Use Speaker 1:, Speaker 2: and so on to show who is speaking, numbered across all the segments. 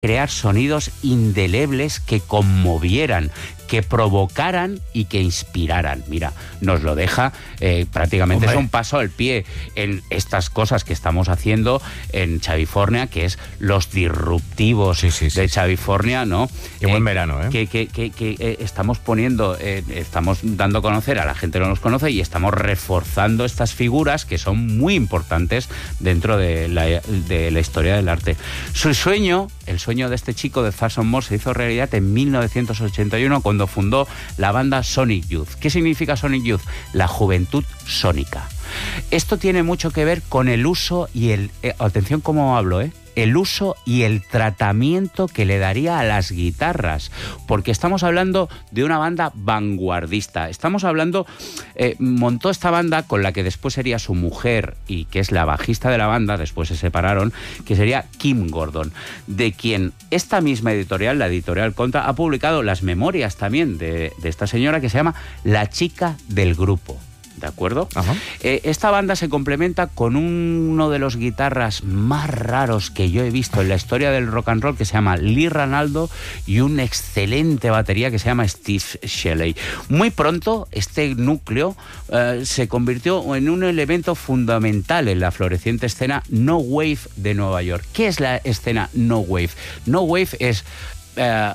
Speaker 1: crear sonidos indelebles que conmovieran, que provocaran y que inspiraran. Mira, nos lo deja prácticamente, es un paso al pie en estas cosas que estamos haciendo en Chavifornia, que es los disruptivos de Chavifornia, ¿no?
Speaker 2: Qué buen verano, ¿eh?
Speaker 1: Que estamos poniendo, estamos dando a conocer, a la gente no los conoce, y estamos reforzando estas figuras que son muy importantes dentro de la historia del arte. Su sueño, el sueño de este chico, de Thurston Moore, se hizo realidad en 1981 cuando fundó la banda Sonic Youth. ¿Qué significa Sonic Youth? La juventud sónica. Esto tiene mucho que ver con el uso y atención cómo hablo, el uso y el tratamiento que le daría a las guitarras, porque estamos hablando de una banda vanguardista. Estamos hablando, montó esta banda con la que después sería su mujer y que es la bajista de la banda, después se separaron, que sería Kim Gordon, de quien esta misma editorial, la editorial Contra, ha publicado las memorias también de esta señora, que se llama La chica del grupo. ¿De acuerdo? Esta banda se complementa con uno de los guitarras más raros que yo he visto en la historia del rock and roll, que se llama Lee Ranaldo, y un excelente batería que se llama Steve Shelley. Muy pronto este núcleo se convirtió en un elemento fundamental en la floreciente escena No Wave de Nueva York. ¿Qué es la escena No Wave? No Wave es la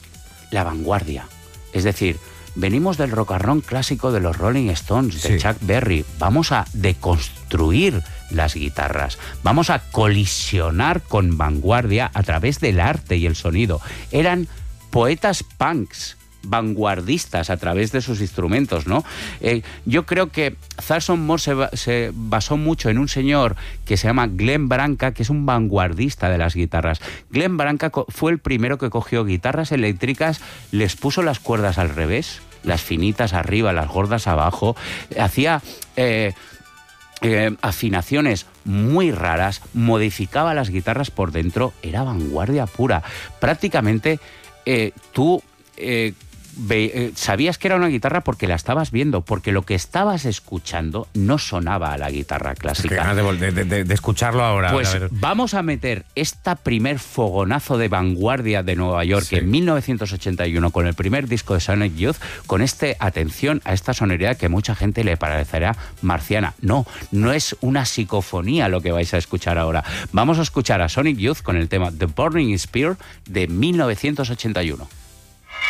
Speaker 1: vanguardia, es decir, venimos del rock and roll clásico de los Rolling Stones, de Chuck Berry. Vamos a deconstruir las guitarras. Vamos a colisionar con vanguardia a través del arte y el sonido. Eran poetas punks, vanguardistas a través de sus instrumentos, ¿no? Yo creo que Thurston Moore se basó mucho en un señor que se llama Glenn Branca, que es un vanguardista de las guitarras. Glenn Branca fue el primero que cogió guitarras eléctricas, les puso las cuerdas al revés, las finitas arriba, las gordas abajo, hacía afinaciones muy raras, modificaba las guitarras por dentro, era vanguardia pura. Prácticamente tú sabías que era una guitarra porque la estabas viendo, porque lo que estabas escuchando no sonaba a la guitarra clásica.
Speaker 2: De escucharlo ahora.
Speaker 1: Pues vamos a meter esta primer fogonazo de vanguardia de Nueva York en 1981 con el primer disco de Sonic Youth, con atención a esta sonoridad que mucha gente le parecerá marciana. No es una psicofonía lo que vais a escuchar ahora. Vamos a escuchar a Sonic Youth con el tema The Burning Spear de 1981.